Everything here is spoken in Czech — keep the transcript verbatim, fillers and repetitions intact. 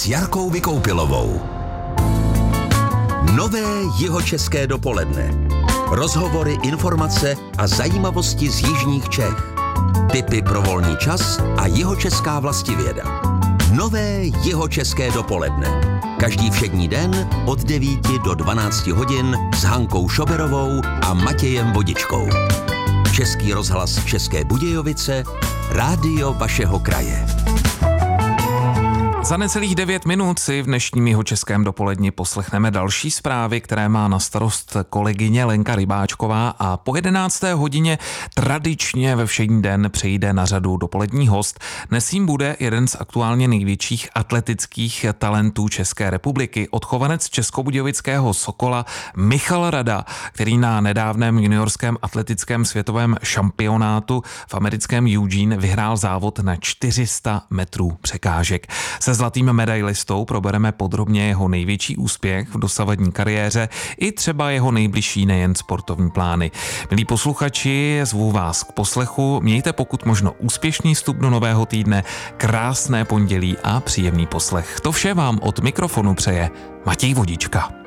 s Jarkou Vykoupilovou. Nové jihočeské dopoledne. Rozhovory, informace a zajímavosti z jižních Čech. Tipy pro volný čas a jihočeská vlastivěda. Nové jihočeské dopoledne. Každý všední den od devíti do dvanácti hodin s Hankou Šoberovou a Matějem Vodičkou. Český rozhlas České Budějovice, rádio vašeho kraje. Za necelých devět minut si v dnešním jihočeském dopoledni poslechneme další zprávy, které má na starost kolegyně Lenka Rybáčková, a po jedenácté hodině tradičně ve všední den přijde na řadu dopolední host. Dnes jím bude jeden z aktuálně největších atletických talentů České republiky, odchovanec českobudějovického Sokola Michal Rada, který na nedávném juniorském atletickém světovém šampionátu v americkém Eugene vyhrál závod na čtyři sta metrů překážek. Se zlatým medailistou probereme podrobně jeho největší úspěch v dosavadní kariéře i třeba jeho nejbližší nejen sportovní plány. Milí posluchači, zvu vás k poslechu, mějte pokud možno úspěšný vstup do nového týdne, krásné pondělí a příjemný poslech. To vše vám od mikrofonu přeje Matěj Vodička.